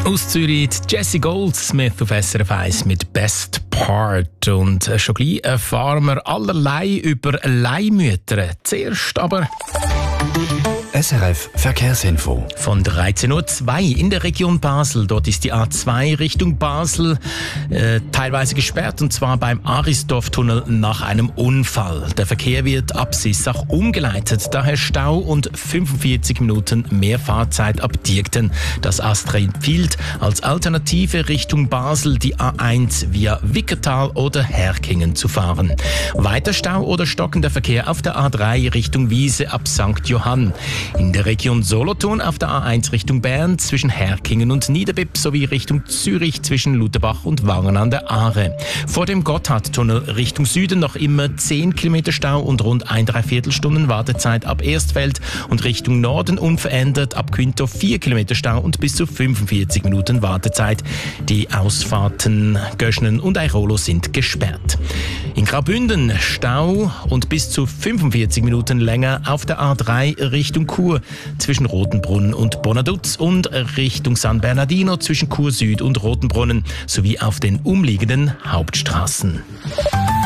Aus Zürich Jessie Goldsmith auf SRF 1 mit «Best Part». Und schon gleich erfahren wir allerlei über Leihmütter. Zuerst aber SRF Verkehrsinfo. von 13.02 Uhr in der Region Basel. Dort ist die A2 Richtung Basel teilweise gesperrt, und zwar beim Arisdorf-Tunnel nach einem Unfall. Der Verkehr wird ab Sissach umgeleitet, daher Stau und 45 Minuten mehr Fahrzeit ab Diegten. Das Astrid-Field als Alternative Richtung Basel die A1 via Wickertal oder Herkingen zu fahren. Weiter Stau oder stockender Verkehr auf der A3 Richtung Wiese ab St. Johann. In der Region Solothurn auf der A1 Richtung Bern zwischen Herkingen und Niederbipp sowie Richtung Zürich zwischen Lutherbach und Wangen an der Aare. Vor dem Gotthardtunnel Richtung Süden noch immer 10 Kilometer Stau und rund 1,75 Stunden Wartezeit ab Erstfeld, und Richtung Norden unverändert ab Quinto 4 Kilometer Stau und bis zu 45 Minuten Wartezeit. Die Ausfahrten Göschnen und Airolo sind gesperrt. In Graubünden Stau und bis zu 45 Minuten länger auf der A3 Richtung Chur zwischen Rotenbrunnen und Bonaduz und Richtung San Bernardino zwischen Chur Süd und Rotenbrunnen sowie auf den umliegenden Hauptstraßen.